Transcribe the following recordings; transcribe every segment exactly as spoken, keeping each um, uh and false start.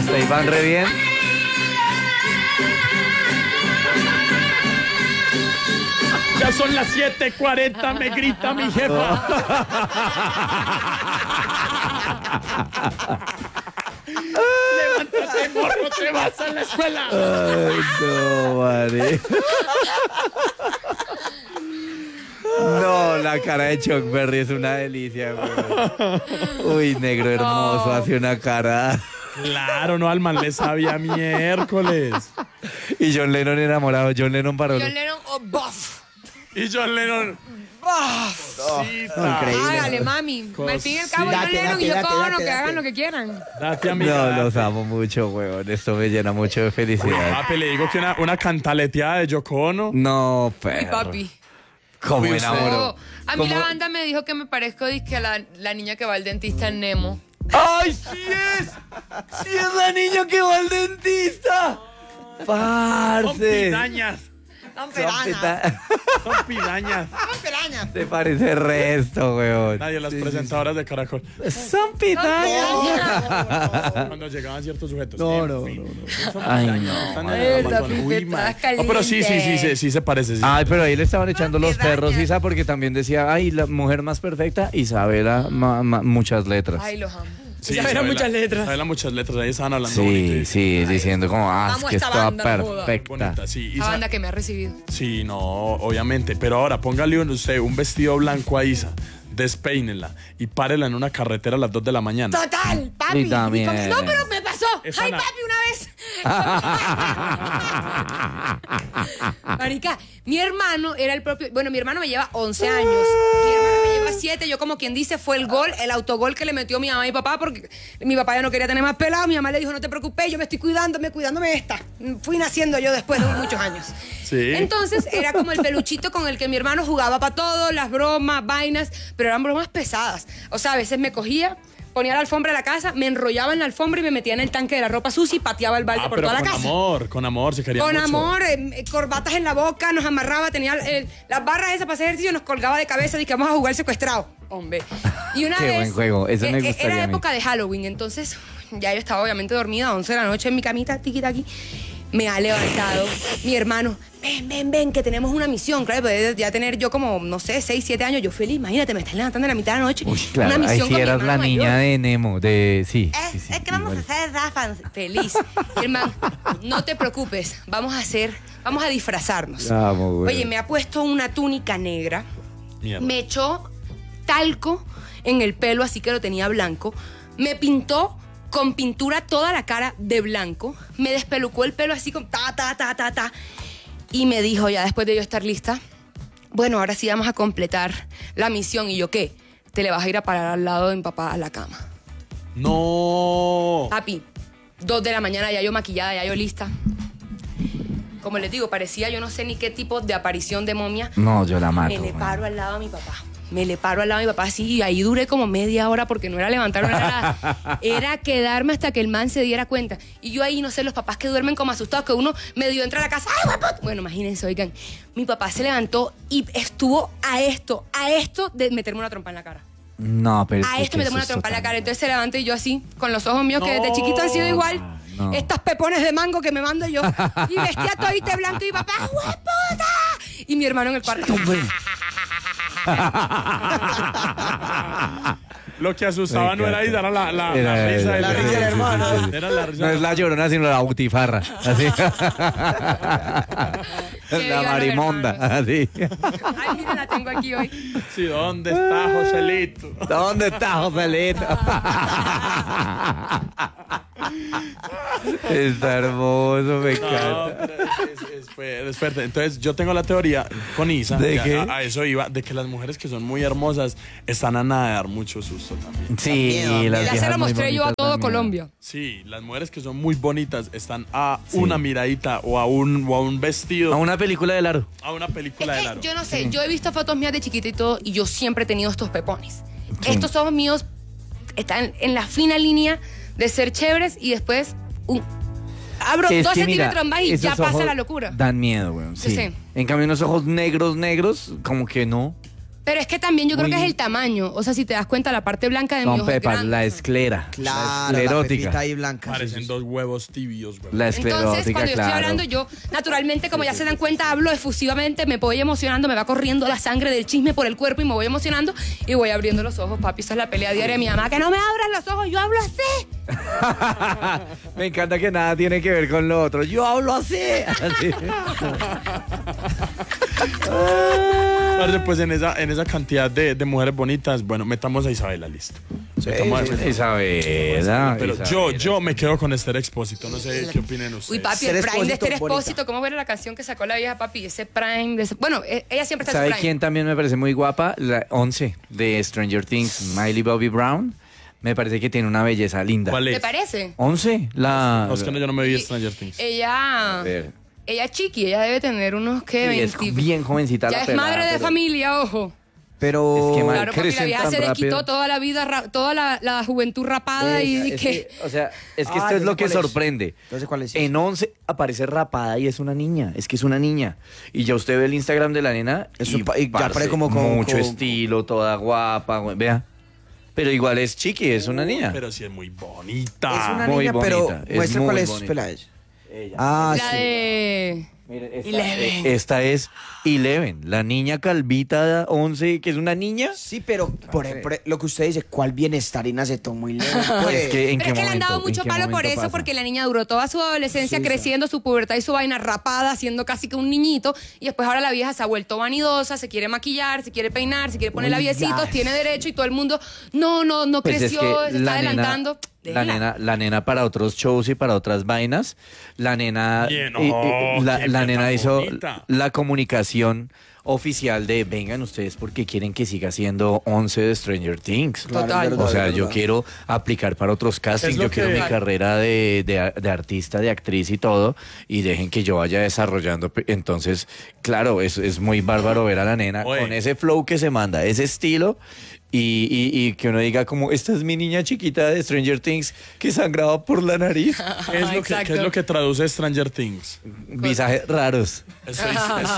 Ahí van re bien. Ya son las siete cuarenta, me grita mi jefa. Levántate, morro, te vas a la escuela. Ay, no, madre. No, la cara de Chuck Berry es una delicia, güey. Uy, negro hermoso, no. Hace una cara. Claro, no, al man le sabía miércoles. Y John Lennon enamorado, John Lennon paró. John Lennon, oh, buff. Y John Lennon, buff. Oh, increíble. Hágale, mami. Cos- Al fin y al cabo, sí. John Date, Lennon date, y yo date, Ono, date, que date. hagan lo que quieran. date amiga. No, date. los amo mucho, weón. Esto me llena mucho de felicidad. Papi, le digo que una, una cantaleteada de Yoko Ono. No, Mi perro. papi. ¿Cómo Uy, usted- enamoró? Oh, a mí ¿Cómo? la banda me dijo que me parezco dizque a la, la niña que va al dentista en Nemo. ¡Ay, sí es! ¡Sí es la niña que va al dentista! Son ¡Parce! pirañas. Son Son pirañas. pita- Son pirañas. Son pirañas. Te parece resto, weón. Nadie, las Sí, sí, presentadoras de Caracol. sí. Son pitañas. Cuando llegaban ciertos sujetos. No, En no, fin. no, no. Son Ay, pirañas, no. están en Ay, el la Amazonas. Uy, pipeta man. caliente. No, pero sí, sí, sí, sí, sí se parece. Sí. Ay, pero ahí le estaban echando los pirañas. perros, Isa, porque también decía, ay, la mujer más perfecta, Isabela, ma- ma- muchas letras. Ay, los amo. Sí, Isabela, muchas letras. Isabela, muchas letras. Ahí estaban hablando Sí, bonito. sí, diciendo como, ah, es Vamos que a es esta toda banda, no joda. perfecta. Bonita, sí. La Isa- banda que me ha recibido. Sí, no, obviamente. Pero ahora, póngale un- usted un vestido blanco a Isa, despeínela y párela en una carretera a las dos de la mañana. Total, papi. Y también. No, pero me pasó. Es Ay, Ana. papi, una vez. Marica, mi hermano era el propio. Bueno, mi hermano me lleva once años. Mi hermano me lleva siete. Yo, como quien dice, fue el gol, el autogol que le metió mi mamá y mi papá, porque mi papá ya no quería tener más pelado. Mi mamá le dijo, no te preocupes, yo me estoy cuidándome, cuidándome esta. Fui naciendo yo después de muchos años. Sí. Entonces era como el peluchito con el que mi hermano jugaba para todo, las bromas, vainas, pero eran bromas pesadas. O sea, a veces me cogía, ponía la alfombra de la casa, me enrollaba en la alfombra y me metía en el tanque de la ropa sucia y pateaba el balde Ah, por pero toda la con casa. amor, con amor, se quería Con mucho. amor, eh, corbatas en la boca, nos amarraba, tenía el- las barras esas para hacer ejercicio, nos colgaba de cabeza y que vamos a jugar secuestrado. Hombre. Y una Qué vez. buen juego, eso me eh, eh, gustaría Era a mí. época de Halloween, entonces ya yo estaba obviamente dormida, once de la noche en mi camita, tiquita aquí. Me ha levantado mi hermano. Ven, ven, ven, que tenemos una misión. Claro, pues ya tener yo como, no sé, seis, siete años. Yo feliz, imagínate, me estás levantando a la mitad de la noche. Uy, claro, una ahí misión sí con mi eras hermano la niña mayor. de Nemo, de... Sí, Eh, sí, sí, es que vamos igual. a hacer Rafa. Feliz. Hermano, no te preocupes. Vamos a hacer, vamos a disfrazarnos. Amo, güey. Oye, me ha puesto una túnica negra. Mierda. Me echó talco en el pelo, así que lo tenía blanco. Me pintó con pintura toda la cara de blanco. Me despelucó el pelo así con ta, ta, ta, ta, ta. Y me dijo, ya después de yo estar lista, bueno, ahora sí vamos a completar la misión. Y yo, ¿qué? Te le vas a ir a parar al lado de mi papá a la cama. No. Papi, dos de la mañana, ya yo maquillada, ya yo lista. Como les digo, parecía yo no sé ni qué tipo de aparición de momia. No, yo la mato. Me le güey. paro al lado de mi papá. Me le paro al lado de mi papá así y ahí duré como media hora porque no era levantar, no era nada. Era quedarme hasta que el man se diera cuenta. Y yo ahí, no sé, los papás que duermen como asustados, que uno medio entra a la casa. ¡Ay, guapo! Bueno, imagínense, oigan, mi papá se levantó y estuvo a esto, a esto de meterme una trompa en la cara. No, pero... es A que esto me eso tomó una es trompa en la cara. totalmente- Entonces se levantó y yo así, con los ojos míos que desde No. chiquito han sido igual. No. Estas pepones de mango que me mando yo. Y vestía todita de blanco y papá, ¡hueputa! Y mi hermano en el cuarto. Lo que asustaba no era ahí, era la, la, Era- la risa del la risa del hermano. Era la risa No es la llorona, sino la butifarra. Así. Que la vivan los marimonda. hermanos. Así. Ay, mira, la tengo aquí hoy. Sí, ¿dónde está Joselito? ¿Dónde está Joselito? Está hermoso, me No, encanta. pero es, es- es fuerte, es fuerte. Entonces, yo tengo la teoría con Isa, ¿De que qué? A, a eso iba, de que las mujeres que son muy hermosas están a nada de dar mucho susto también. Sí, miedo, las Ya viejas se lo muy mostré yo a bonitas todo dan miedo. Colombia. Sí, las mujeres que son muy bonitas están a Sí. una miradita o a un, o a un vestido, A una película de Laro. a una película Es de que Laro. yo no sé, yo he visto fotos mías de chiquita y todo, y yo siempre he tenido estos pepones. Estos ojos míos están en la fina línea de ser chéveres y después un, abro Es dos que mira, centímetros más y esos ya pasa ojos la locura. Dan miedo, weón. Sí. Sí. En cambio, unos ojos negros, negros, como que no. Pero es que también yo creo Muy- que es el tamaño. O sea, si te das cuenta, la parte blanca de mi Con ojo es Pepa, grande. la esclera. Claro, la la esclerótica. pepita ahí blanca. sí, Parecen sí, sí. dos huevos tibios, güey. La Entonces, esclerótica, cuando yo claro. estoy hablando, yo naturalmente, como ya se dan cuenta, hablo efusivamente, me voy emocionando, me va corriendo la sangre del chisme por el cuerpo y me voy emocionando y voy abriendo los ojos, papi. Esa es la pelea diaria de mi mamá, que no me abran los ojos, yo hablo así. Me encanta que nada tiene que ver con lo otro. Yo hablo así. Así. Parce, pues en esa, en esa cantidad de, de mujeres bonitas, bueno, metamos a Isabela, listo. Metamos a- sí, sí. Isabela. Pero yo, Isabela. yo me quedo con Esther Expósito, no sé qué opinen ustedes. Uy, papi, Ser el Prime de Expósito, Esther bonita. Expósito, ¿cómo era la canción que sacó la vieja, papi? Ese Prime, de ese- bueno, e- ella siempre está en ¿Sabe su Prime. quién también me parece muy guapa? La once de Stranger Things, Miley Bobby Brown. Me parece que tiene una belleza linda. ¿Cuál ¿Te es? parece? once, la... No, es que no, yo no me vi Stranger Things. Ella, A ver. ella es chiqui, ella debe tener unos, ¿qué? Sí, es veinte bien jovencita Ya la es pelada, madre de pero- familia, ojo. Pero... Es que, man, Claro, papi, la crecen vieja tan se desquitó rápido. toda la vida, ra- toda la, la juventud rapada y, y Es que... que, o sea, es que Ah, esto yo es lo sé que cuál es. sorprende. Yo sé cuál es. En once aparece rapada y es una niña. Es que es una niña. Y ya usted ve el Instagram de la nena. Es y, un pa- y ya parce, parece como con- mucho con- estilo, toda guapa. güey, Vea. Pero igual es chiqui, es una niña. Pero sí es muy bonita. Es una muy niña, pero bonita, es muestra muy cuál es bonita. Peláez. Ella. Ah, la sí. de... Mire, esta, Eleven. esta es Eleven, la niña calvita once, que es una niña. Sí, pero por ejemplo, lo que usted dice, ¿cuál bienestar inacetón muy leve? Pues, Es que, ¿en Pero qué es que le han momento? dado ¿En mucho qué palo por momento eso, pasa? porque la niña duró toda su adolescencia Sí, sí. creciendo, su pubertad y su vaina rapada, siendo casi que un niñito, y después ahora la vieja se ha vuelto vanidosa, se quiere maquillar, se quiere peinar, se quiere poner Uy, labiecitos, ya. tiene derecho y todo el mundo, no, no, no Pues es creció, que se está adelantando. La Déjela. nena, la nena para otros shows y para otras vainas, la nena, Bien, y- y- oh, la, qué la nena nena hizo bonita. la comunicación oficial de vengan ustedes porque quieren que siga siendo once de Stranger Things. Claro, Total. es verdad, O sea, es yo verdad. quiero aplicar para otros castings, Es lo yo quiero que- mi carrera de, de- de artista, de actriz y todo, y dejen que yo vaya desarrollando. pe- Entonces, claro, es, es muy bárbaro ver a la nena Oye. con ese flow que se manda, ese estilo, y, y- y que uno diga como, esta es mi niña chiquita de Stranger Things que sangraba por la nariz. ¿Qué es, lo que, Exacto. qué es lo que traduce Stranger Things? Visajes raros, Estoy,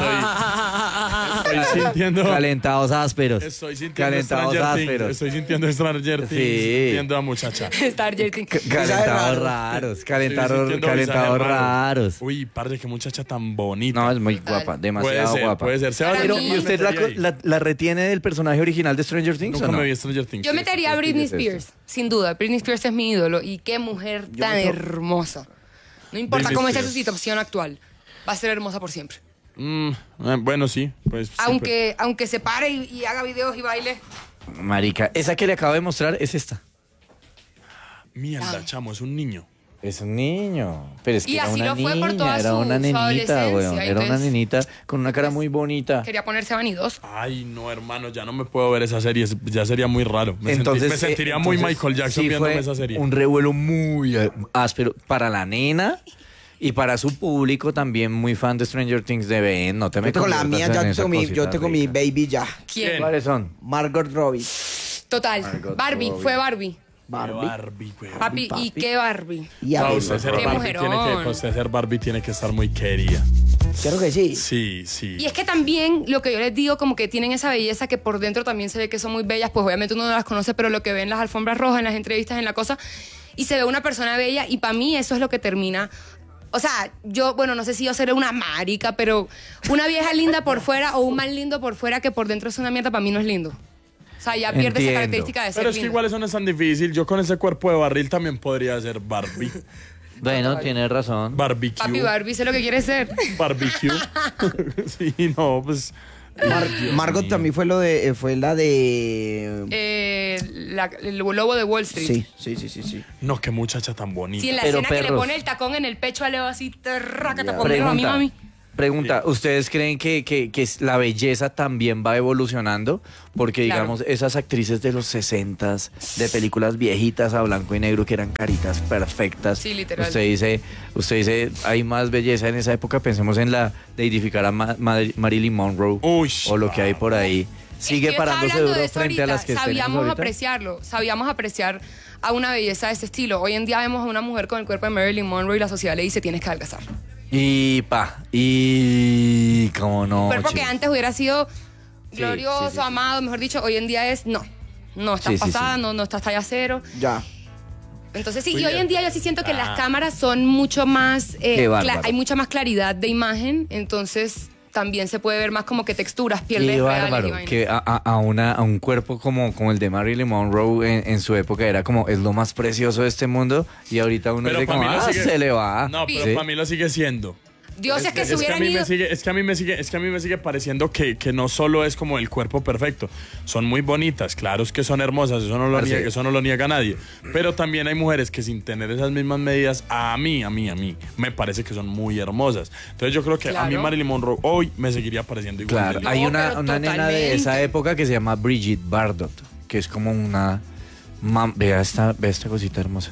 estoy, estoy sintiendo... calentados ásperos. Estoy sintiendo calentados Stranger Things. ásperos. Estoy sintiendo Stranger Things. Sí. Viendo a muchacha. Star Jetting. C- Calentados raros, calentados, Estoy sintiendo calentados visajes raros. Uy, parce, qué muchacha tan bonita. No, es muy guapa, puede demasiado ser, guapa. puede ser. Se va a Para Pero, mí- ¿y usted la, co- la, la retiene del personaje original de Stranger Things Nunca o no? me vi Stranger Things. Yo metería a Britney es esto? Spears, sin duda. Britney Spears es mi ídolo. Y qué mujer tan meto- hermosa. No importa Britney cómo esté Spears. su situación actual. Va a ser hermosa por siempre. Mm, eh, bueno, sí. Pues, sí, Aunque, aunque se pare y, y haga videos y baile. Marica, esa que le acabo de mostrar es esta. pues, mierda, chamo, es un niño. Es un niño. Pero es que Y era así una lo fue por niña, toda era su- una su nenita, adolescencia, weón. Era una entonces, nenita con una cara pues, muy bonita. Quería ponerse vanidoso. Ay, no, hermano, ya no me puedo ver esa serie. es- Ya sería muy raro. Me, senti- Entonces, me sentiría eh, muy entonces, Michael Jackson sí viéndome fue esa serie. un revuelo muy eh, áspero para la nena y para su público también muy fan de Stranger Things de ven, no te me Yo tengo la conviertas mía, en ya esa tengo mi, yo cosita tengo mi rica. baby ya. ¿Quién? ¿Cuáles son? Margot Robbie. Total. Margot Barbie, Robbie. fue Barbie. Barbie. Barbie, güey. Papi, papi. ¿y qué Barbie? Y Para Abel. usted ser Qué Barbie mujerón. tiene que, para usted ser Barbie tiene que estar muy querida. Claro que sí. Sí, sí. Y es que también lo que yo les digo, como que tienen esa belleza que por dentro también se ve que son muy bellas, pues obviamente uno no las conoce, pero lo que ve en las alfombras rojas, en las entrevistas, en la cosa, y se ve una persona bella, y para mí eso es lo que termina. O sea, yo, bueno, no sé si yo seré una marica, pero una vieja linda por fuera o un man lindo por fuera que por dentro es una mierda, para mí no es lindo. O sea, ya pierde Entiendo. esa característica de ser Pero es que lindo. igual eso no es tan difícil. Yo con ese cuerpo de barril también podría ser Barbie. Bueno, tienes razón. Barbecue. Papi Barbie sé lo que quiere ser. Barbecue. Sí, no, pues. Mar- Margot también fue lo de, eh, fue la de... Eh, la- el lobo de Wall Street. Sí, sí, sí, sí, sí. No, qué muchacha tan bonita. Sí, en la Pero escena que le perros. pone el tacón en el pecho a Leo así, terraca, te Ya. pondieron a mi Pregunta, mami. pregunta, ¿ustedes creen que, que, que la belleza también va evolucionando? Porque, Claro. digamos, esas actrices de los sesentas, de películas viejitas a blanco y negro, que eran caritas perfectas. Sí, literal. Usted dice, usted dice, hay más belleza en esa época. Pensemos en la de edificar a Ma- Ma- Marilyn Monroe Uy, o lo que hay por ahí. Sigue Es que yo estaba parándose hablando de duro esto frente a ahorita, las que sabíamos tenemos ahorita. apreciarlo, sabíamos apreciar a una belleza de este estilo. Hoy en día vemos a una mujer con el cuerpo de Marilyn Monroe y la sociedad le dice tienes que adelgazar. Y pa, y cómo no. Un cuerpo que chico. antes hubiera sido glorioso, sí, sí. amado, mejor dicho, hoy en día es no. No estás Sí, sí, pasada, sí. no, no estás talla cero. Ya. Entonces sí, Muy y hoy bien. en día yo sí siento que Ah. las cámaras son mucho más, eh, Qué cla- bárbaro. hay mucha más claridad de imagen, entonces también se puede ver más como que texturas, pieles Qué reales y bárbaro, vainas. que a, a- a una, a un cuerpo como, como el de Marilyn Monroe en, en su época era como, es lo más precioso de este mundo, y ahorita uno Pero dice pa' como, mí lo ah, sigue- se le va. No, pero ¿Sí? para mí lo sigue siendo. Dios, es, que se es que a hubieran mí ido. me sigue, es que a mí me sigue, es que a mí me sigue pareciendo que, que no solo es como el cuerpo perfecto, son muy bonitas, claro es que son hermosas, eso no lo Parce. niega, eso no lo niega nadie, pero también hay mujeres que sin tener esas mismas medidas, a mí, a mí, a mí, me parece que son muy hermosas. Entonces yo creo que a mí Claro. Marilyn Monroe hoy me seguiría pareciendo igual. Claro, de linda. hay No, una, pero una nena de esa totalmente. época que se llama Brigitte Bardot, que es como una... mam- vea, esta, vea esta cosita hermosa.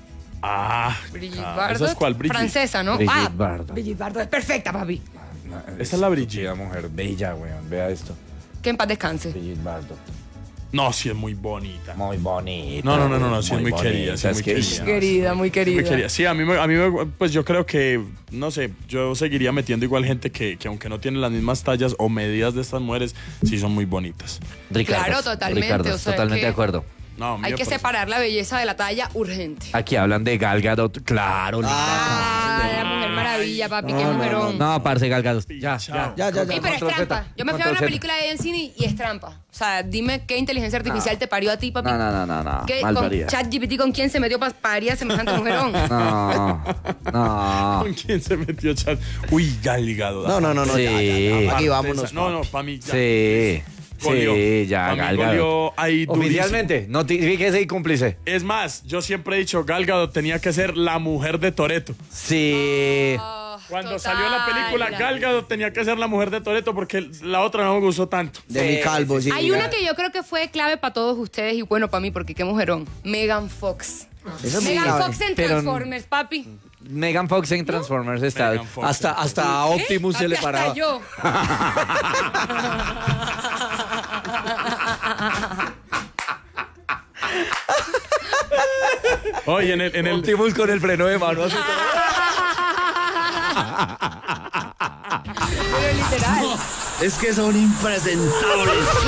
Ah, Brigitte ah, Bardot, ¿esa es cuál? Brigitte. francesa, ¿no? Brigitte ah, Bardot. Brigitte Bardot es perfecta, papi. Esa es la Brigitte. Una mujer bella, weón. Vea esto. Que en paz descanse. Brigitte Bardot. No, sí es muy bonita. Muy bonita. No, no, no, no, no, sí es muy bonita. querida, sí es muy Es que- querida. Querida, muy Me querida. quería- Sí, a mí, me- a mí me- pues yo creo que, no sé, yo seguiría metiendo igual gente que, que aunque no tiene las mismas tallas o medidas de estas mujeres, sí son muy bonitas. Ricardo, Claro, totalmente, Ricardo, o sea, totalmente que- de acuerdo. No, a mí Hay me que parece- separar la belleza de la talla urgente. Aquí hablan de Gal Gadot. Claro, linda. Ah, la mujer maravilla, papi, qué mujerón. No, parce, Gal Gadot. Ya, Chao. ya. Ya, ya, Sí, ya. pero es Control trampa. Z. Yo me fui a ver una Control Z. película de ella en cine y es trampa. O sea, dime qué inteligencia artificial te parió a ti, papi. No, no, no, no, no. ¿Qué, Mal con parida. ChatGPT con quién se metió para parir a semejante mujerón? No, no. ¿Con quién se metió chat? Uy, Galgado. No, no, no, no. Sí. Ya, ya, ya. Aquí Aparte vámonos. esa- No, no, para mí ya. Sí. Goleó. Sí, ya, Pa' mí Gal goleó Gadot. ahí durísimo. Oficialmente, notifíquese y cúmplice. Es más, yo siempre he dicho, Galgado tenía que ser la mujer de Toretto. Sí. Oh, Cuando total. salió la película, Galgado tenía que ser la mujer de Toretto porque la otra no me gustó tanto. De Sí, mi calvo, sí. Hay una que yo creo que fue clave para todos ustedes y bueno, para mí, porque qué mujerón. Megan Fox. Esa es muy Megan grave. Fox en Pero- Transformers, papi. Megan Fox en Transformers está. Megan Fox hasta en hasta a Optimus se Papi, le hasta paraba. yo. Oye, en el, en el, Optimus con el freno de mano. así Pero literal. Es que son impresentables.